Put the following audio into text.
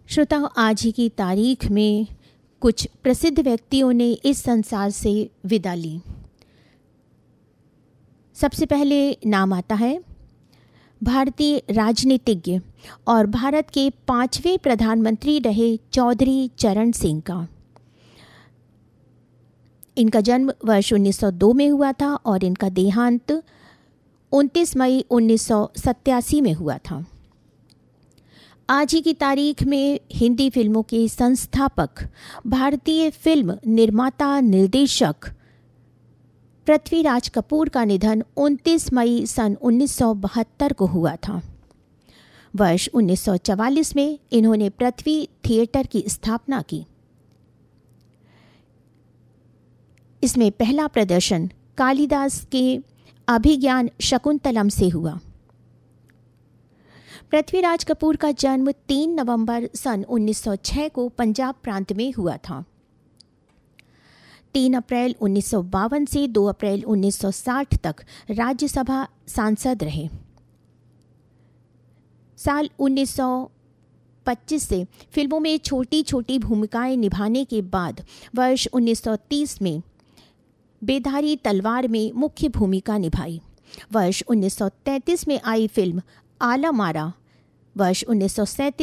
श्रोताओ, आज ही की तारीख में कुछ प्रसिद्ध व्यक्तियों ने इस संसार से विदा ली। सबसे पहले नाम आता है भारतीय राजनीतिज्ञ और भारत के 5वें प्रधानमंत्री रहे चौधरी चरण सिंह का। इनका जन्म वर्ष 1902 में हुआ था और इनका देहांत 29 मई 1987 में हुआ था। आज ही की तारीख में हिंदी फिल्मों के संस्थापक, भारतीय फिल्म निर्माता निर्देशक पृथ्वीराज कपूर का निधन 29 मई सन 1972 को हुआ था। वर्ष 1944 में इन्होंने पृथ्वी थिएटर की स्थापना की। इसमें पहला प्रदर्शन कालिदास के अभिज्ञान शकुंतलम से हुआ। पृथ्वीराज कपूर का जन्म 3 नवंबर सन 1906 को पंजाब प्रांत में हुआ था। 3 अप्रैल 1952 से 2 अप्रैल 1960 तक राज्यसभा सांसद रहे। साल 1925 से फिल्मों में छोटी छोटी भूमिकाएं निभाने के बाद वर्ष 1930 में बेधारी तलवार में मुख्य भूमिका निभाई। वर्ष 1933 में आई फिल्म आला मारा वर्ष 1937